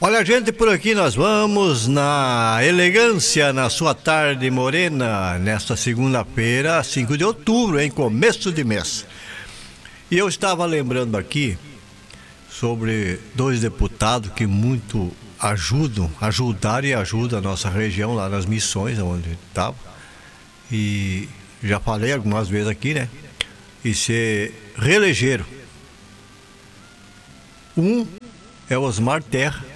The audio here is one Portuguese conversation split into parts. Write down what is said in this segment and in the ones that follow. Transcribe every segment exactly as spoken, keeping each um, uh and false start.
Olha, gente, por aqui nós vamos na elegância, na sua tarde morena, nesta segunda-feira, cinco de outubro, em começo de mês. E eu estava lembrando aqui sobre dois deputados que muito ajudam, ajudaram e ajudam a nossa região lá nas missões, onde estava. E já falei algumas vezes aqui, né? E se reelegeram. Um é Osmar Terra,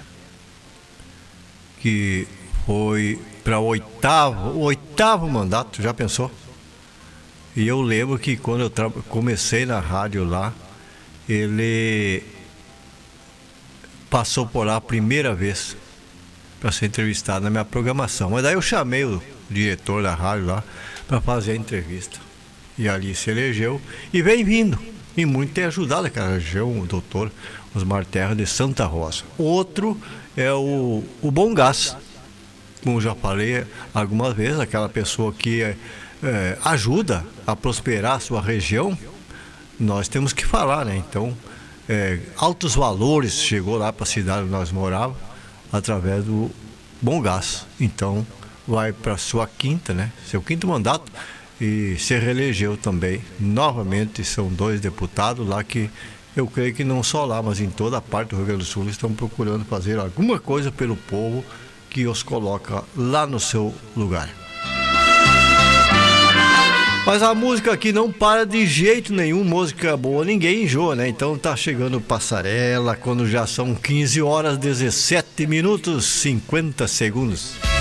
que foi para o oitavo, o oitavo mandato, já pensou? E eu lembro que quando eu tra- comecei na rádio lá, ele passou por lá a primeira vez para ser entrevistado na minha programação. Mas daí eu chamei o diretor da rádio lá para fazer a entrevista. E ali se elegeu e vem vindo. E muito tem ajudado aquela região, o doutor Osmar Terra de Santa Rosa. Outro é o, o Bom Gás. Como já falei algumas vezes, aquela pessoa que é, é, ajuda a prosperar a sua região, nós temos que falar, né? Então, é, altos valores chegou lá para a cidade onde nós morávamos através do Bom Gás. Então, vai para sua quinta, né? Seu quinto mandato. E se reelegeu também. Novamente são dois deputados lá que eu creio que não só lá, mas em toda a parte do Rio Grande do Sul estão procurando fazer alguma coisa pelo povo que os coloca lá no seu lugar. Mas a música aqui não para de jeito nenhum, música boa, ninguém enjoa, né? Então tá chegando Passarela, quando já são quinze horas, dezessete minutos, cinquenta segundos.